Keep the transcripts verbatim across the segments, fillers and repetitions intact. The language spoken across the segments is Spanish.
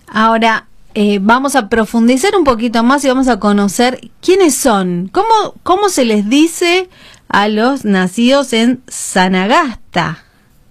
Ahora, eh, vamos a profundizar un poquito más y vamos a conocer quiénes son. ¿Cómo, cómo se les dice a los nacidos en Sanagasta?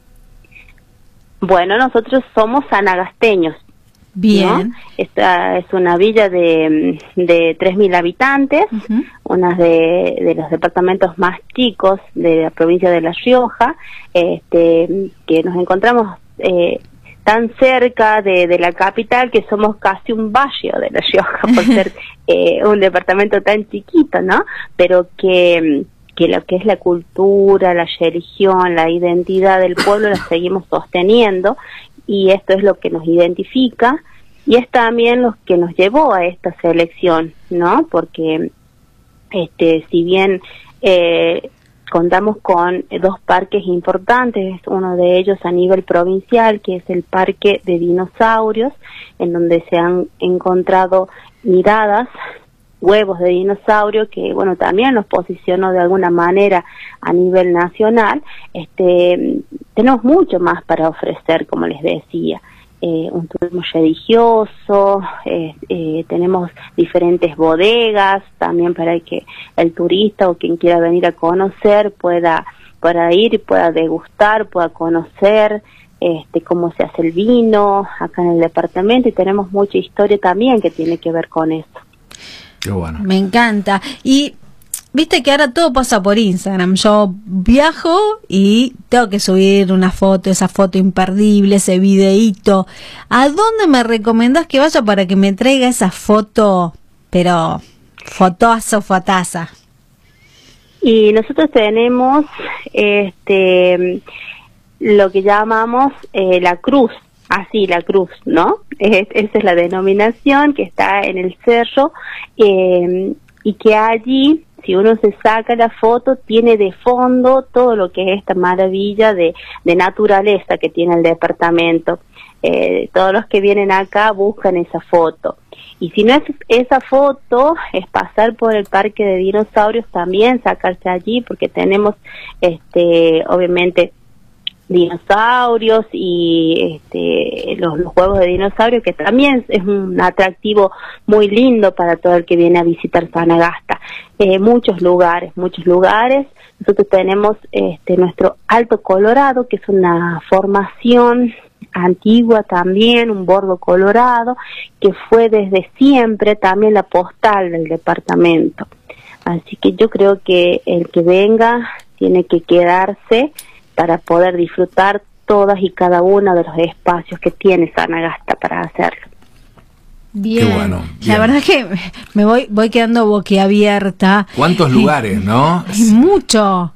Bueno, nosotros somos sanagasteños. Bien. ¿No? Esta es una villa de, de tres mil habitantes, uh-huh. una de, de los departamentos más chicos de la provincia de La Rioja, este, que nos encontramos eh, tan cerca de, de la capital que somos casi un barrio de La Rioja por ser eh, un departamento tan chiquito, ¿no? Pero que... que lo que es la cultura, la religión, la identidad del pueblo la seguimos sosteniendo, y esto es lo que nos identifica, y es también lo que nos llevó a esta selección, ¿no? Porque este si bien eh, contamos con dos parques importantes, uno de ellos a nivel provincial, que es el Parque de Dinosaurios, en donde se han encontrado miradas, huevos de dinosaurio, que bueno, también los posicionó de alguna manera a nivel nacional. Este, tenemos mucho más para ofrecer, como les decía, eh, un turismo religioso, eh, eh, tenemos diferentes bodegas, también para que el turista o quien quiera venir a conocer pueda, pueda ir y pueda degustar, pueda conocer este cómo se hace el vino acá en el departamento, y tenemos mucha historia también que tiene que ver con eso. Qué bueno. Me encanta. Y viste que ahora todo pasa por Instagram. Yo viajo y tengo que subir una foto, esa foto imperdible, ese videíto. ¿A dónde me recomendás que vaya para que me traiga esa foto, pero fotazo, fotaza? Y nosotros tenemos este lo que llamamos eh, la cruz. Así, la cruz, ¿no? Es, esa es la denominación que está en el cerro, eh, y que allí, si uno se saca la foto, tiene de fondo todo lo que es esta maravilla de, de naturaleza que tiene el departamento. Eh, todos los que vienen acá buscan esa foto. Y si no es esa foto, es pasar por el Parque de Dinosaurios también, sacarse allí, porque tenemos, este, obviamente, dinosaurios y este, los, los huevos de dinosaurio, que también es un atractivo muy lindo para todo el que viene a visitar Sanagasta. Eh, muchos lugares, muchos lugares. Nosotros tenemos este, nuestro Alto Colorado, que es una formación antigua también, un bordo colorado, que fue desde siempre también la postal del departamento. Así que yo creo que el que venga tiene que quedarse para poder disfrutar todas y cada uno de los espacios que tiene Sanagasta para hacerlo. Bien, bueno, bien. La verdad es que me voy voy quedando boquiabierta. ¿Cuántos lugares, no? Hay mucho.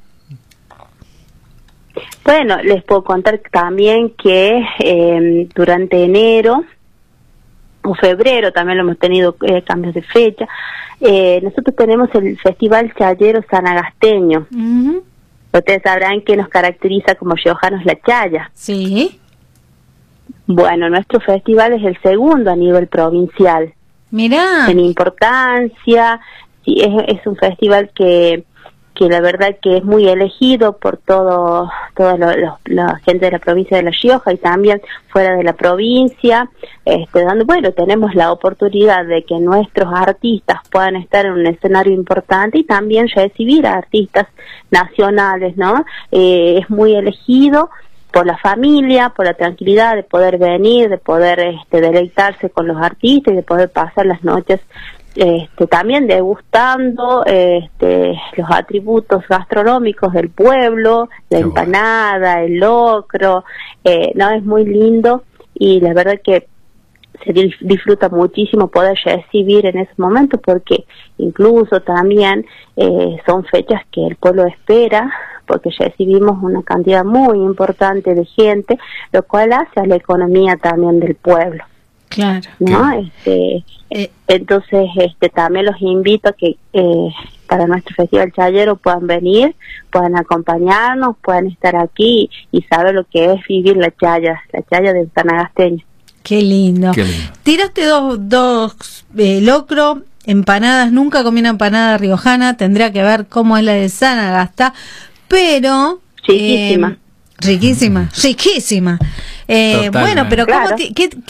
Bueno, les puedo contar también que eh, durante enero o febrero, también lo hemos tenido eh, cambios de fecha, eh, nosotros tenemos el Festival Chayero Sanagasteño. Uh-huh. Ustedes sabrán que nos caracteriza como riojanos la chaya. Sí. Bueno, nuestro festival es el segundo a nivel provincial. Mirá. En importancia, sí, es, es un festival que que la verdad que es muy elegido por todo toda lo, lo, la gente de la provincia de La Rioja y también fuera de la provincia, este, donde, bueno, tenemos la oportunidad de que nuestros artistas puedan estar en un escenario importante y también recibir a artistas nacionales, ¿no? Eh, es muy elegido por la familia, por la tranquilidad de poder venir, de poder este, deleitarse con los artistas y de poder pasar las noches Este, también degustando este, los atributos gastronómicos del pueblo, la Qué empanada, bueno. el locro, eh, no, es muy lindo y la verdad que se disfruta muchísimo poder recibir en ese momento, porque incluso también eh, son fechas que el pueblo espera, porque recibimos una cantidad muy importante de gente, lo cual hace a la economía también del pueblo. Claro. ¿No? Este, eh, entonces, este, también los invito a que eh, para nuestro Festival Chayero puedan venir, puedan acompañarnos, puedan estar aquí y saber lo que es vivir la chaya, la chaya del sanagasteño. Qué lindo. Qué lindo. Tiraste dos, dos eh, locro, empanadas. Nunca comí una empanada riojana, tendría que ver cómo es la de Sanagasta, pero... Riquísima. Eh, riquísima, riquísima. Eh, bueno, pero ¿cómo claro. qué,